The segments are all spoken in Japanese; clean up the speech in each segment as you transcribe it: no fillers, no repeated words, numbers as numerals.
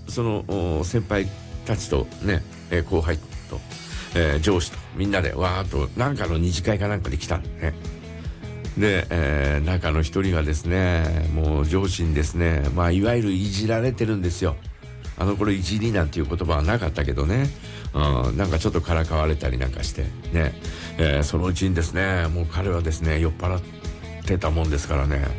その先輩たちとね、後輩と、上司とみんなでわーっとなんかの二次会かなんかで来たんでね。で、中の一人がですね、もう上司にですね、まあいわゆるいじられてるんですよ。あの頃いじりなんていう言葉はなかったけどね、なんかちょっとからかわれたりなんかしてね、そのうちにですね、もう彼はですね酔っ払ってたもんですからね、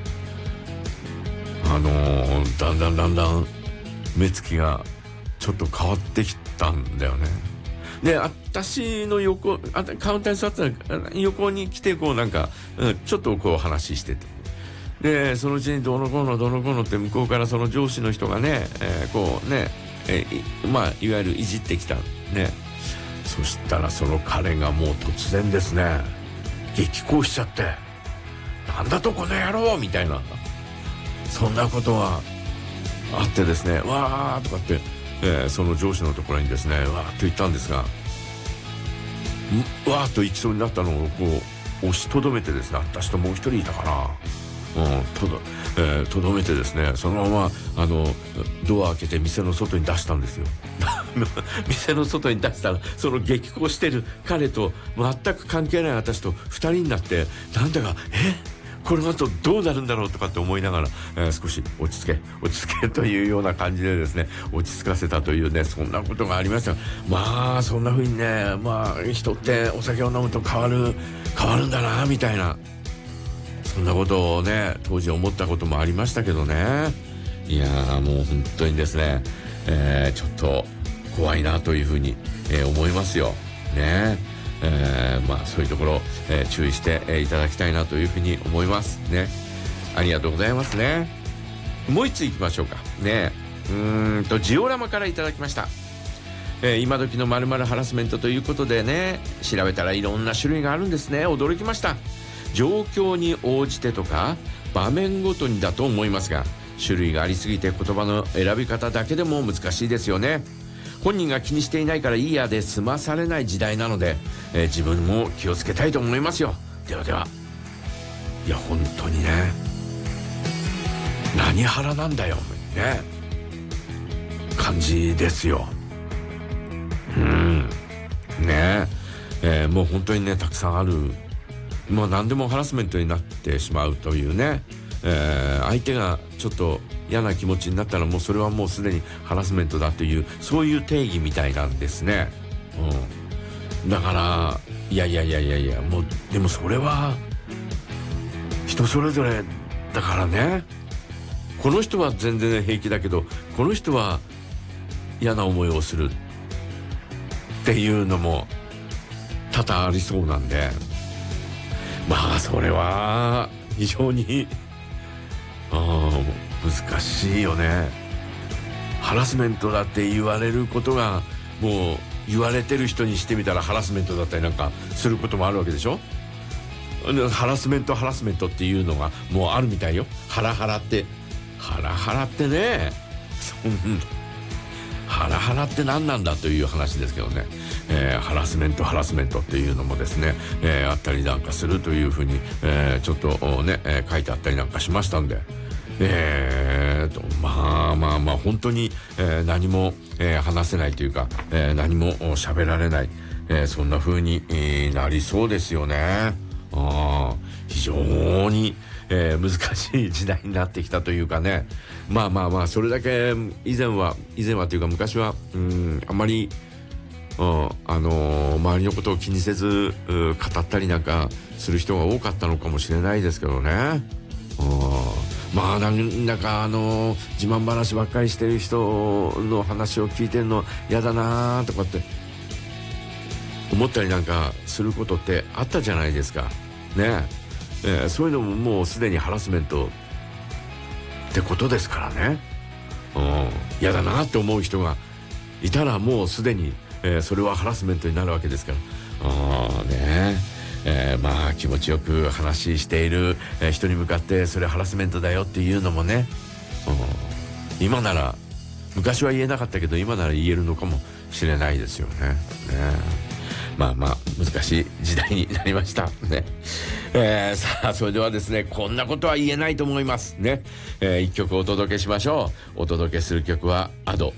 だんだん目つきがちょっと変わってきたんだよね。で、私の横、カウンターに座ってた横に来てこうなんか、ちょっとこう話してて、でそのうちにどのこうのって向こうからその上司の人がね、こうね、まあいわゆるいじってきたね。そしたらその彼がもう突然ですね激高しちゃって、なんだとこの野郎みたいな、そんなことがあってですね、わーとかって、その上司のところにですねわーっと言ったんですが、わーっと行きそうになったのをこう押しとどめてですね、私ともう一人いたかな、とどめてですね、そのままドア開けて店の外に出したんですよ店の外に出したら、その激高してる彼と全く関係ない私と二人になって、なんだかこれだとどうなるんだろうとかって思いながら、少し落ち着けというような感じでですね落ち着かせたというね、そんなことがありました。まあそんな風にね、まあ人ってお酒を飲むと変わるんだなみたいな、そんなことをね当時思ったこともありましたけどね。いやーもう本当にですね、ちょっと怖いなというふうに、思いますよね。まあそういうところ、注意して、いただきたいなというふうに思いますね。ありがとうございますね。もう一ついきましょうかね。ジオラマからいただきました。今時の〇〇ハラスメントということでね、調べたらいろんな種類があるんですね。驚きました。状況に応じてとか場面ごとにだと思いますが、種類がありすぎて言葉の選び方だけでも難しいですよね。本人が気にしていないからいいやで済まされない時代なので、自分も気をつけたいと思いますよ。ではでは。いや本当にね、何腹なんだよね感じですよ。ねもう本当にねたくさんある、もう何でもハラスメントになってしまうというね、相手がちょっと嫌な気持ちになったらもうそれはもうすでにハラスメントだという、そういう定義みたいなんですね。だからいやもうでもそれは人それぞれだからね。この人は全然平気だけどこの人は嫌な思いをするっていうのも多々ありそうなんで、まあそれは非常に難しいよね。ハラスメントだって言われることがもう言われてる人にしてみたらハラスメントだったりなんかすることもあるわけでしょ。ハラスメントっていうのがもうあるみたいよ。ハラハラってね、ハラハラって何なんだという話ですけどね、ハラスメントっていうのもですね、あったりなんかするというふうに、ちょっとね、書いてあったりなんかしましたんで、まあ本当に、何も、話せないというか、何も喋られない、そんな風に、なりそうですよね。非常に、難しい時代になってきたというかね。まあそれだけ以前はというか昔はあまり周りのことを気にせず語ったりなんかする人が多かったのかもしれないですけどね。まあなんだか自慢話ばっかりしてる人の話を聞いてるの嫌だなとかって思ったりなんかすることってあったじゃないですかね。そういうのももうすでにハラスメントってことですからね。嫌だなって思う人がいたらもうすでに、それはハラスメントになるわけですから。まあ気持ちよく話している、人に向かってそれハラスメントだよっていうのもね、今なら昔は言えなかったけど今なら言えるのかもしれないですよね。まあ難しい時代になりましたね。さあそれではですね、こんなことは言えないと思いますね。一曲お届けしましょう。お届けする曲はAdo